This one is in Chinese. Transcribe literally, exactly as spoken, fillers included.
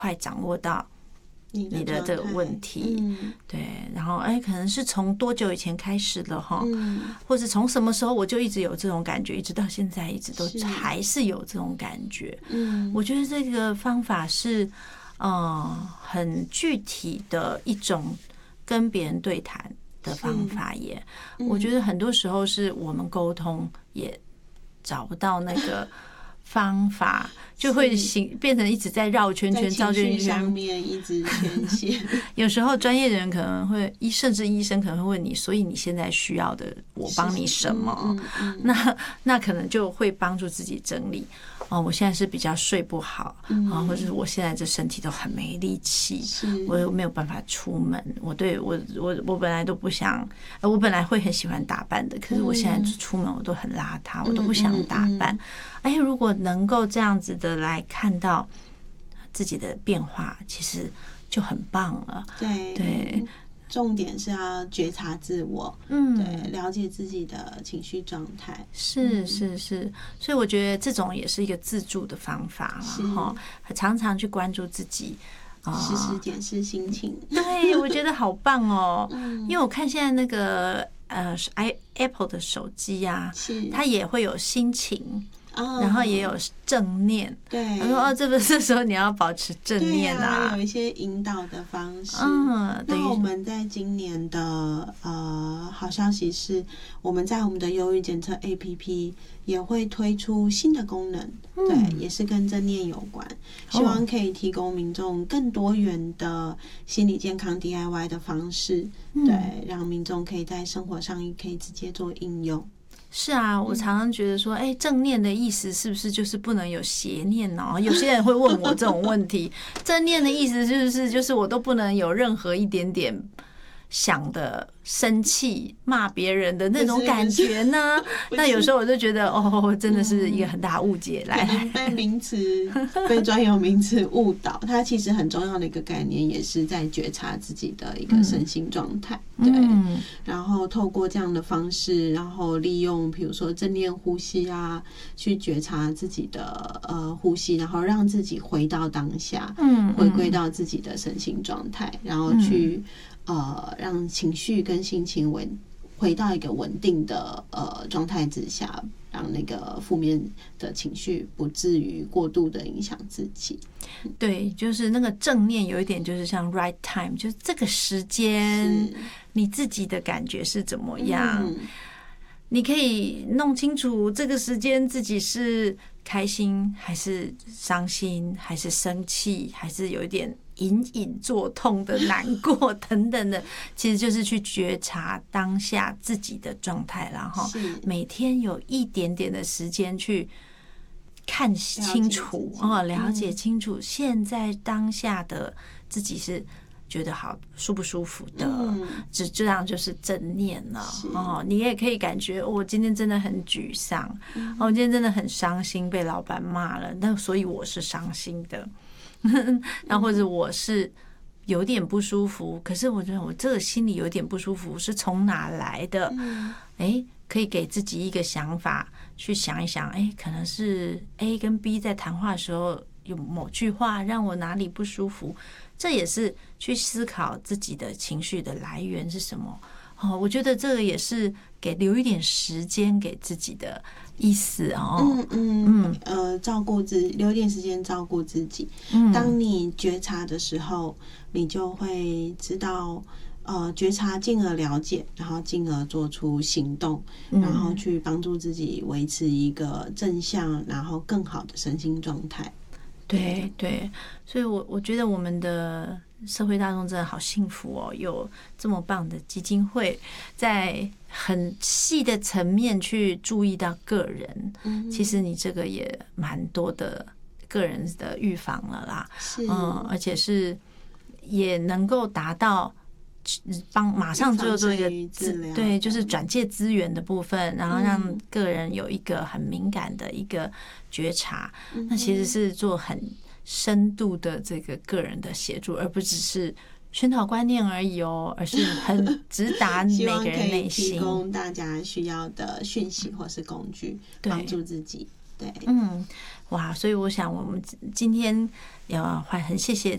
快掌握到你的这个问题， 嗯、 对，然后哎，可能是从多久以前开始的哈， 嗯、 或者从什么时候我就一直有这种感觉，一直到现在一直都还是有这种感觉。 嗯， 我觉得这个方法是，呃，很具体的一种跟别人对谈的方法耶。 嗯、 我觉得很多时候是我们沟通也找不到那个方法，就会形变成一直在绕圈圈、绕圈圈上面一直牵线。 有时候专业的人可能会，甚至医生可能会问你，所以你现在需要的，我帮你什么？ 嗯嗯、 那那可能就会帮助自己整理。哦，我现在是比较睡不好啊，或者是我现在这身体都很没力气，我又没有办法出门。我对我我我本来都不想，我本来会很喜欢打扮的，可是我现在出门我都很邋遢，我都不想打扮。哎，如果能够这样子的来看到自己的变化，其实就很棒了。 对对。 重点是要觉察自我，嗯，对，了解自己的情绪状态， 是是是，所以我觉得这种也是一个自助的方法了哈，常常去关注自己， 时时检视心情。 对，我觉得好棒哦，嗯、因为我看现在那个呃，i Apple 的手机啊，它也会有心情。 Oh, 然后也有正念， 对， 他说哦，这个这时候你要保持正念啊， 啊有一些引导的方式。 嗯， 那我们在今年的呃好消息是，我们在我们的忧郁检测 A P P 也会推出新的功能，嗯、对，也是跟正念有关，希望可以提供民众更多元的心理健康 D I Y 的方式，嗯、对，让民众可以在生活上也可以直接做应用。 是啊，我常常觉得说，哎，正念的意思是不是就是不能有邪念呢？有些人会问我这种问题，正念的意思是不是就是我都不能有任何一点点想的生气骂别人的那种感觉呢？那有时候我就觉得，哦，真的是一个很大误解，来被名词、被专有名词误导。它其实很重要的一个概念，也是在觉察自己的一个身心状态。对，然后透过这样的方式，然后利用比如说正念呼吸啊，去觉察自己的呃呼吸，然后让自己回到当下，嗯，回归到自己的身心状态，然后去。呃，让情绪跟心情稳回到一个稳定的呃状态之下，让那个负面的情绪不至于过度的影响自己。 对，就是那个正念有一点就是像 right time， 就是这个时间你自己的感觉是怎么样，嗯、你可以弄清楚这个时间自己是开心还是伤心，还是生气，还是有一点隐隐作痛的难过等等的，其实就是去觉察当下自己的状态，然后每天有一点点的时间去看清楚哦，了解清楚现在当下的自己是觉得好舒不舒服的，只这样就是正念了哦。你也可以感觉我今天真的很沮丧，哦，我今天真的很伤心，被老板骂了，那所以我是伤心的。然后或者我是有点不舒服，可是我觉得我这个心里有点不舒服是从哪来的？哎，可以给自己一个想法，去想一想，哎，可能是 A 跟 B 在谈话的时候有某句话让我哪里不舒服，这也是去思考自己的情绪的来源是什么。哦，我觉得这个也是给留一点时间给自己的意思哦。 嗯嗯嗯，呃，照顾自己，留一点时间照顾自己。嗯，当你觉察的时候，你就会知道，呃，觉察进而了解，然后进而做出行动，然后去帮助自己维持一个正向，然后更好的身心状态。 对对，所以我我觉得我们的社会大众真的好幸福哦，有这么棒的基金会，在很细的层面去注意到个人。嗯，其实你这个也蛮多的个人的预防了啦，嗯，而且是也能够达到。帮马上就做一个资，对，就是转介资源的部分，然后让个人有一个很敏感的一个觉察，嗯、那其实是做很深度的这个个人的协助，而不只是宣导观念而已哦，而是很直达每个人内心， 提供大家需要的讯息或是工具，帮助自己。对， 嗯，哇，所以我想我们今天要很谢谢